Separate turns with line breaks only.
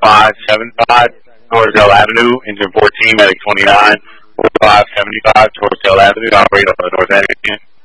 4575 Torresdale Avenue, engine 14, medic 29, 4575 Torresdale Avenue, operate on the north end.